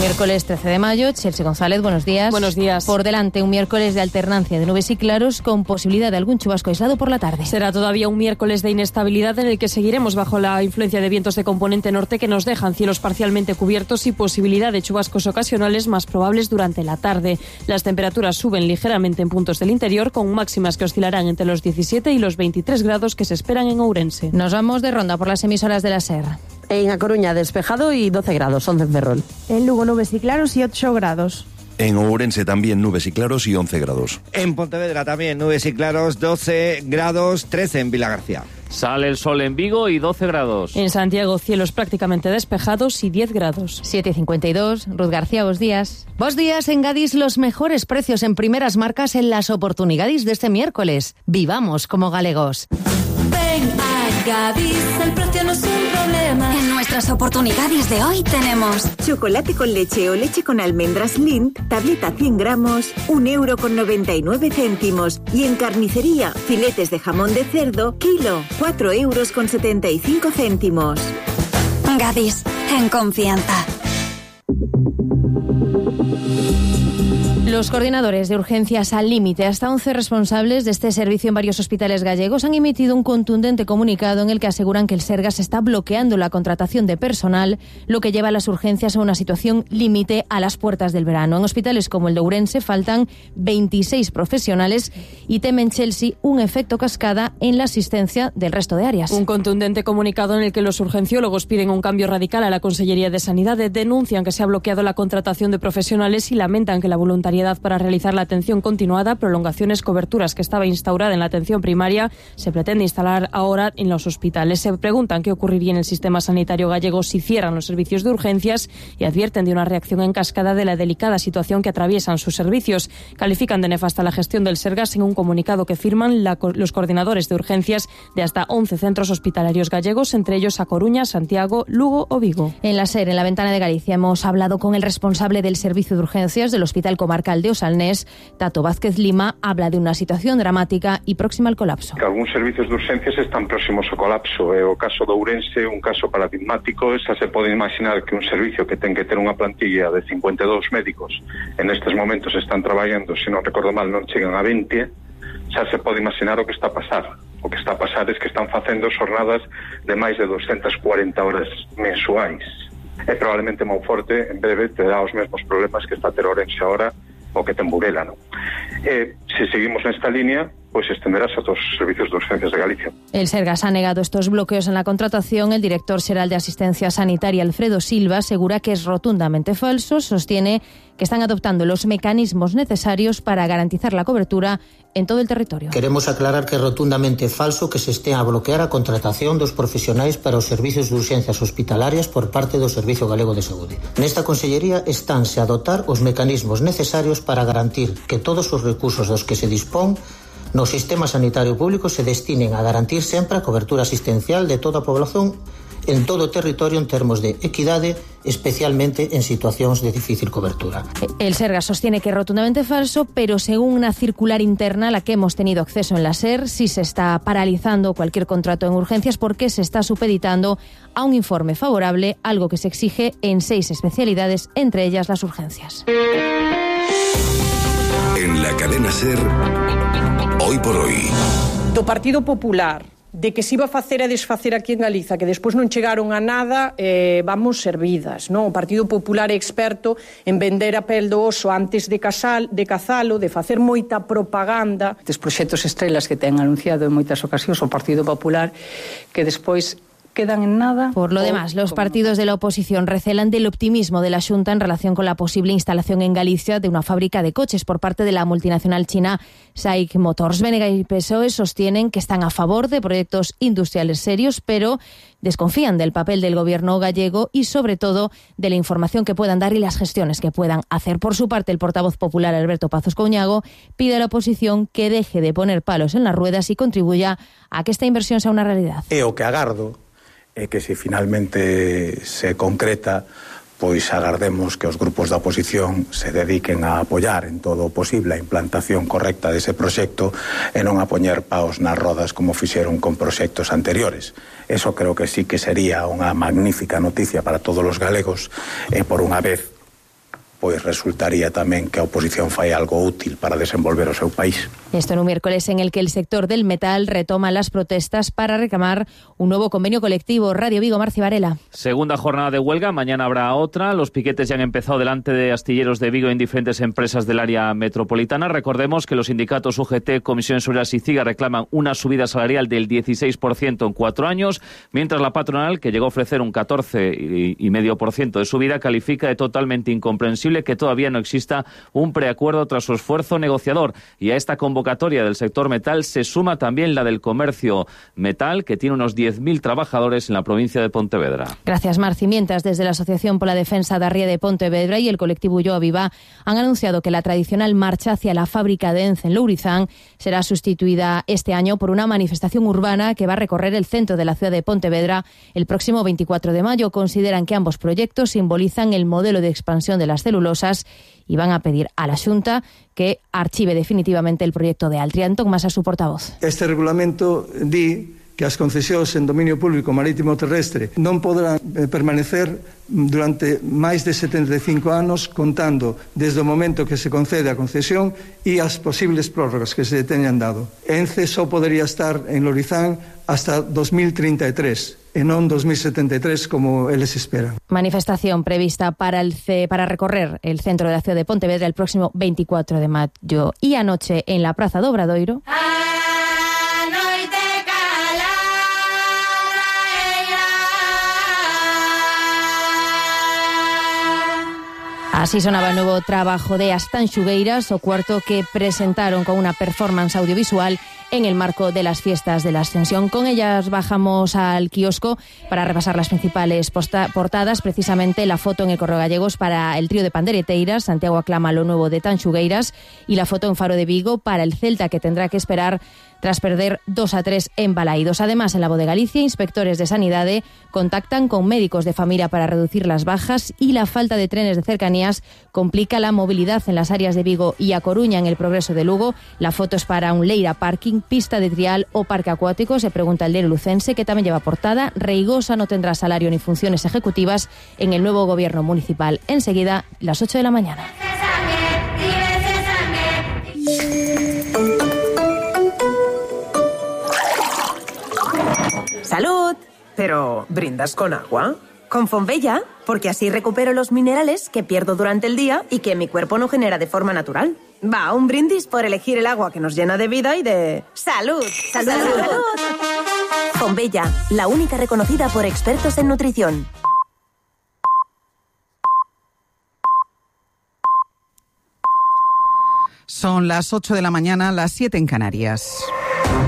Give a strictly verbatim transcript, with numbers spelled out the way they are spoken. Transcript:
Miércoles trece de mayo, Chelsea González, buenos días. Buenos días. Por delante, un miércoles de alternancia de nubes y claros con posibilidad de algún chubasco aislado por la tarde. Será todavía un miércoles de inestabilidad en el que seguiremos bajo la influencia de vientos de componente norte que nos dejan cielos parcialmente cubiertos y posibilidad de chubascos ocasionales más probables durante la tarde. Las temperaturas suben ligeramente en puntos del interior con máximas que oscilarán entre los diecisiete y los veintitrés grados que se esperan en Ourense. Nos vamos de ronda por las emisoras de la SER. En A Coruña, despejado y doce grados, once en Ferrol. En Lugo, nubes y claros y ocho grados. En Ourense también nubes y claros y once grados. En Pontevedra también nubes y claros, doce grados, trece en Vilagarcía. Sale el sol en Vigo y doce grados. En Santiago, cielos prácticamente despejados y diez grados. siete cincuenta y dos, Ruth García, buenos días. Buenos días, en Gadis los mejores precios en primeras marcas en las oportunidades de este miércoles. Vivamos como galegos. Ven a Gadis, el precio no es un problema. En nuestras oportunidades de hoy tenemos chocolate con leche o leche con almendras Lindt, tableta cien gramos, un euro con noventa y nueve céntimos. Y en carnicería, filetes de jamón de cerdo, kilo, cuatro euros con setenta y cinco céntimos. Gadis, en confianza. Los coordinadores de urgencias al límite, hasta once responsables de este servicio en varios hospitales gallegos, han emitido un contundente comunicado en el que aseguran que el Sergas está bloqueando la contratación de personal, lo que lleva a las urgencias a una situación límite a las puertas del verano. En hospitales como el de Ourense faltan veintiséis profesionales y temen Chelsea un efecto cascada en la asistencia del resto de áreas. Un contundente comunicado en el que los urgenciólogos piden un cambio radical a la Consellería de Sanidad, denuncian que se ha bloqueado la contratación de profesionales y lamentan que la voluntariedad para realizar la atención continuada, prolongaciones, coberturas que estaba instaurada en la atención primaria, se pretende instalar ahora en los hospitales. Se preguntan qué ocurriría en el sistema sanitario gallego si cierran los servicios de urgencias y advierten de una reacción en cascada de la delicada situación que atraviesan sus servicios. Califican de nefasta la gestión del Sergas en un comunicado que firman la, los coordinadores de urgencias de hasta once centros hospitalarios gallegos, entre ellos A Coruña, Santiago, Lugo o Vigo. En la SER, en la Ventana de Galicia, hemos hablado con el responsable del servicio de urgencias del Hospital Comarcal de Osalnés, Tato Vázquez Lima, habla de una situación dramática y próxima al colapso. Que algúns servicios de urgencias están próximos ao colapso. É o caso de Ourense, un caso paradigmático. Xa se pode imaginar que un servicio que ten que ter unha plantilla de cincuenta e dous médicos en estes momentos están traballando, se non recordo mal, non chegan a vinte. Xa se pode imaginar o que está a pasar. O que está a pasar é que están facendo xornadas de máis de doscientas cuarenta horas mensuais. E probablemente Monforte en breve terá os mesmos problemas que está a ter Ourense agora o que ten Burela, ¿no? Eh, si seguimos nesta línea, pues extenderás a todos los servicios de urgencias de Galicia. El Sergas ha negado estos bloqueos en la contratación. El director general de Asistencia Sanitaria, Alfredo Silva, asegura que es rotundamente falso. Sostiene que están adoptando los mecanismos necesarios para garantizar la cobertura en todo el territorio. Queremos aclarar que é rotundamente falso que se estea a bloquear a contratación dos profesionais para os servicios de urxencias hospitalarias por parte do Servicio Galego de Saúde. Nesta Consellería estánse a dotar os mecanismos necesarios para garantir que todos os recursos dos que se dispón no sistema sanitario público se destinen a garantir sempre a cobertura asistencial de toda a población en todo o territorio en termos de equidade, especialmente en situacións de difícil cobertura. El Sergas sostiene que es rotundamente falso, pero según una circular interna a la que hemos tenido acceso en la SER, sí se está paralizando cualquier contrato en urgencias porque se está supeditando a un informe favorable, algo que se exige en seis especialidades, entre ellas las urgencias. En la cadena SER, hoy por hoy. Do Partido Popular, de que se iba a facer e desfacer aquí en Galiza, que despois non chegaron a nada, eh, vamos servidas, non? O Partido Popular é experto en vender a pel do oso antes de, casal, de cazalo, de facer moita propaganda. Estes proxectos estrelas que ten anunciado en moitas ocasións o Partido Popular, que despois quedan en nada. Por lo demás, los partidos de la oposición recelan del optimismo de la Xunta en relación con la posible instalación en Galicia de una fábrica de coches por parte de la multinacional china SAIC Motors. Bénega y P S O E sostienen que están a favor de proyectos industriales serios, pero desconfían del papel del gobierno gallego y sobre todo de la información que puedan dar y las gestiones que puedan hacer. Por su parte, el portavoz popular Alberto Pazos Couñago pide a la oposición que deje de poner palos en las ruedas y contribuya a que esta inversión sea una realidad. E o que agardo é que se finalmente se concreta, pois agardemos que os grupos da oposición se dediquen a apoiar en todo o posible a implantación correcta dese proxecto e non a poñer paos nas rodas como fixeron con proxectos anteriores. Eso creo que sí que sería unha magnífica noticia para todos os galegos e por unha vez pois resultaría tamén que a oposición fai algo útil para desenvolver o seu país. Esto en un miércoles en el que el sector del metal retoma las protestas para reclamar un nuevo convenio colectivo. Radio Vigo, Marci Varela. Segunda jornada de huelga, mañana habrá otra. Los piquetes ya han empezado delante de astilleros de Vigo en diferentes empresas del área metropolitana. Recordemos que los sindicatos U G T, Comisiones Obreras y CIGA reclaman una subida salarial del dieciséis por ciento en cuatro años, mientras la patronal, que llegó a ofrecer un catorce coma cinco por ciento de subida, califica de totalmente incomprensible que todavía no exista un preacuerdo tras su esfuerzo negociador. Y a esta convocatoria del sector metal se suma también la del comercio metal, que tiene unos diez mil trabajadores en la provincia de Pontevedra. Gracias, Marci. Mientras, desde la Asociación por la Defensa da Ría de Pontevedra y el colectivo Yo Viva han anunciado que la tradicional marcha hacia la fábrica de Ence en Lourizán será sustituida este año por una manifestación urbana que va a recorrer el centro de la ciudad de Pontevedra el próximo veinticuatro de mayo. Consideran que ambos proyectos simbolizan el modelo de expansión de las celulosas y van a pedir a la Xunta que archive definitivamente el proyecto de Altri. Antón Masa, su portavoz. Este regulamento di que as concesións en dominio público marítimo terrestre non poderán permanecer durante máis de setenta e cinco anos, contando desde o momento que se concede a concesión e as posibles prórrogas que se teñan dado. Ence só podería estar en Lourizán hasta dos mil trinta e tres e non dos mil setenta e tres como eles esperan. Manifestación prevista para el C, para recorrer el centro de la ciudad de Pontevedra el próximo veinticuatro de mayo. Y anoche en la Praza do Obradoiro. Así sonaba el nuevo trabajo de As Tanxugueiras, o cuarto que presentaron con una performance audiovisual en el marco de las fiestas de la Ascensión. Con ellas bajamos al kiosco para repasar las principales posta- portadas, precisamente la foto en el Correo Gallegos para el trío de pandereteiras, Santiago aclama lo nuevo de Tanxugueiras, y la foto en Faro de Vigo para el Celta, que tendrá que esperar tras perder dos a tres en Balaídos. Además, en la Voz de Galicia, inspectores de Sanidade contactan con médicos de familia para reducir las bajas, y la falta de trenes de cercanías complica la movilidad en las áreas de Vigo y A Coruña. En el Progreso de Lugo, la foto es para un Leira Parking, pista de trial o parque acuático. Se pregunta el diario lucense, que también lleva portada: Reigosa no tendrá salario ni funciones ejecutivas en el nuevo gobierno municipal. Enseguida, las ocho de la mañana. ¡Salud! Pero, ¿brindas con agua? Con Fonbella, porque así recupero los minerales que pierdo durante el día y que mi cuerpo no genera de forma natural. Va, un brindis por elegir el agua que nos llena de vida y de... ¡Salud! ¡Salud! ¡Salud! Fonbella, la única reconocida por expertos en nutrición. Son las ocho de la mañana, las siete en Canarias.